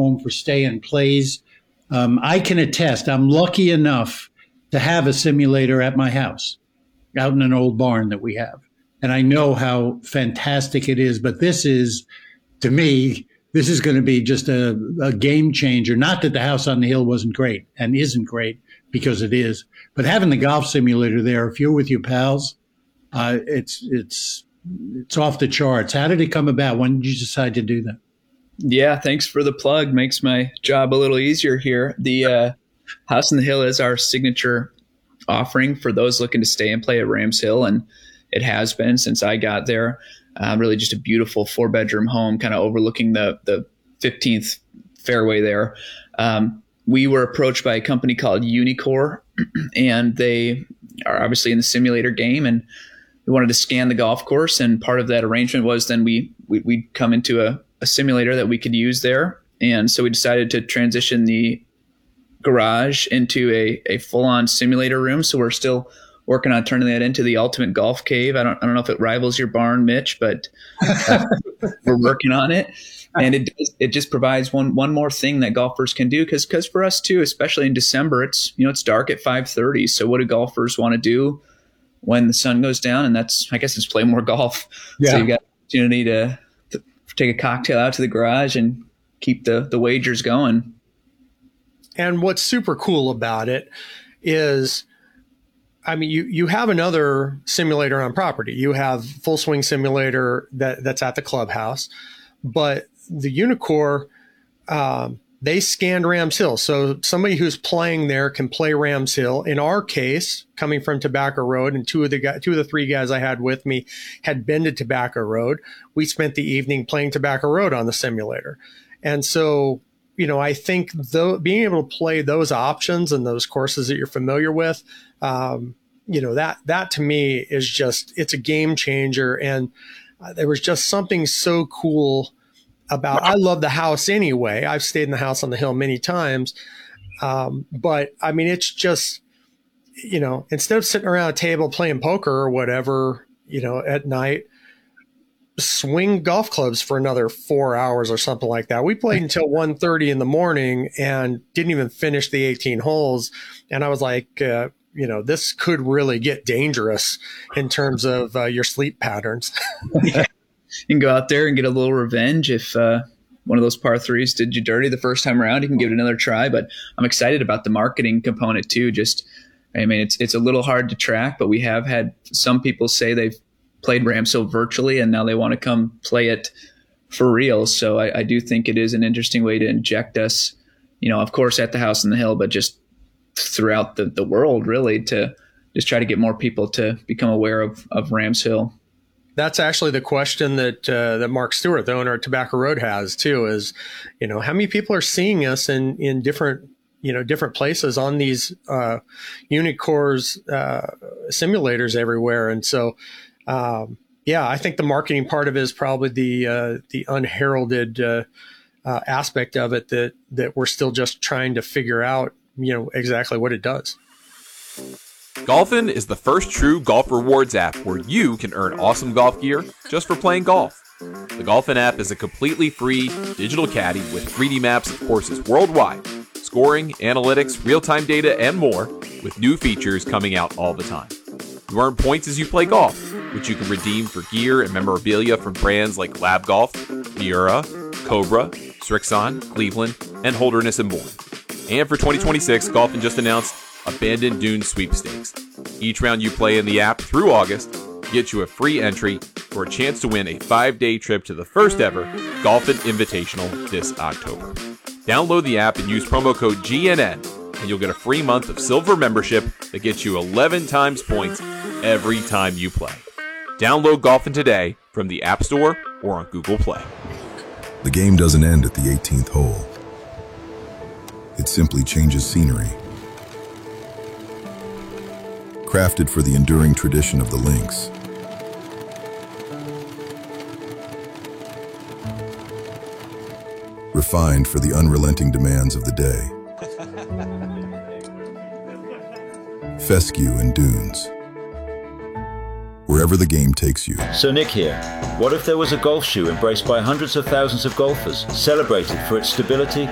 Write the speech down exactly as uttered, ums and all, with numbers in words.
home for stay-in plays. Um, I can attest, I'm lucky enough to have a simulator at my house, out in an old barn that we have. And I know how fantastic it is. But this is, to me, this is going to be just a, a game changer. Not that the house on the hill wasn't great and isn't great, because it is. But having the golf simulator there, if you're with your pals, uh, it's it's it's off the charts. How did it come about? When did you decide to do that? Yeah, thanks for the plug. Makes my job a little easier here. The uh, House on the Hill is our signature offering for those looking to stay and play at Rams Hill, and it has been since I got there. Uh, really just a beautiful four-bedroom home kind of overlooking the the fifteenth fairway there. Um, we were approached by a company called Unicore, and they are obviously in the simulator game, and we wanted to scan the golf course, and part of that arrangement was then we, we, we'd come into a, a simulator that we could use there. And so we decided to transition the garage into a, a full-on simulator room. So we're still working on turning that into the ultimate golf cave. I don't I don't know if it rivals your barn, Mitch, but uh, we're working on it. And it it just provides one one more thing that golfers can do, because because for us too, especially in December, it's you know it's dark at five thirty. So what do golfers want to do when the sun goes down? And that's, I guess, it's play more golf. Yeah. So you got the opportunity to, to take a cocktail out to the garage and keep the the wagers going. And what's super cool about it is, I mean, you, you have another simulator on property. You have Full Swing Simulator that, that's at the clubhouse, but the Unicore, um, they scanned Rams Hill. So somebody who's playing there can play Rams Hill. In our case, coming from Tobacco Road, and two of the guys, two of the three guys I had with me had been to Tobacco Road. We spent the evening playing Tobacco Road on the simulator. And so, you know, I think though being able to play those options and those courses that you're familiar with, um, you know, that, that to me is just, it's a game changer. And uh, there was just something so cool about, I love the house anyway. I've stayed in the house on the hill many times. Um, but I mean, it's just, you know, instead of sitting around a table playing poker or whatever, you know, at night, swing golf clubs for another four hours or something like that. We played until one thirty in the morning and didn't even finish the eighteen holes. And I was like, uh, you know, this could really get dangerous in terms of uh, your sleep patterns. Yeah. You can go out there and get a little revenge if uh, one of those par threes did you dirty the first time around. You can give it another try. But I'm excited about the marketing component too. Just, I mean, it's it's a little hard to track, but we have had some people say they've played Rams Hill virtually and now they want to come play it for real. So I, I do think it is an interesting way to inject us, you know, of course at the House on the Hill, but just throughout the, the world, really, to just try to get more people to become aware of, of Rams Hill. That's actually the question that uh, that Mark Stewart, the owner of Tobacco Road, has too. Is, you know, how many people are seeing us in in different you know different places on these uh, Unicore's uh, simulators everywhere, and so um, yeah, I think the marketing part of it is probably the uh, the unheralded uh, uh, aspect of it that that we're still just trying to figure out, you know, exactly what it does. Golfin is the first true golf rewards app where you can earn awesome golf gear just for playing golf. The Golfin app is a completely free digital caddy with three D maps of courses worldwide, scoring, analytics, real-time data, and more, with new features coming out all the time. You earn points as you play golf, which you can redeem for gear and memorabilia from brands like Lab Golf, Miura, Cobra, Srixon, Cleveland, and Holderness and Bourne. And for twenty twenty-six, Golfin just announced Abandoned Dunes Sweepstakes. Each round you play in the app through August gets you a free entry for a chance to win a five-day trip to the first ever Golfin Invitational this October. Download the app and use promo code G N N, and you'll get a free month of silver membership that gets you eleven times points every time you play. Download Golfin today from the App Store or on Google Play. The game doesn't end at the eighteenth hole. It simply changes scenery. Crafted for the enduring tradition of the links. Refined for the unrelenting demands of the day. Fescue and dunes. Wherever the game takes you. So Nick here. What if there was a golf shoe embraced by hundreds of thousands of golfers, celebrated for its stability,